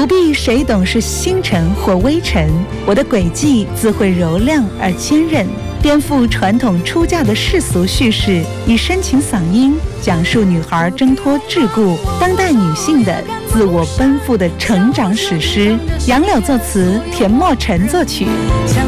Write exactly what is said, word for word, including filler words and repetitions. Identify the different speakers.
Speaker 1: 不必谁懂是星辰或微尘，我的轨迹自会柔亮而坚韧，颠覆传统出嫁的世俗叙事，以深情嗓音讲述女孩挣脱桎梏，当代女性的自我奔赴的成长史诗。杨柳作词，田墨尘作曲。